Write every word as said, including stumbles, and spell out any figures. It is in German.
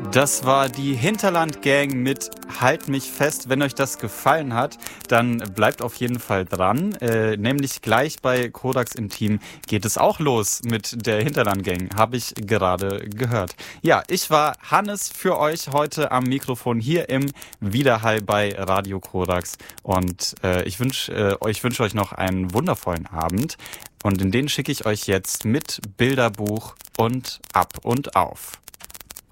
Das war die Hinterland-Gang mit Halt mich fest. Wenn euch das gefallen hat, dann bleibt auf jeden Fall dran. Äh, nämlich gleich bei Korax Intim geht es auch los mit der Hinterland-Gang, habe ich gerade gehört. Ja, ich war Hannes für euch heute am Mikrofon hier im Widerhall bei Radio Korax. Und äh, ich wünsche äh, euch wünsche euch noch einen wundervollen Abend. Und in den schicke ich euch jetzt mit Bilderbuch und ab und auf.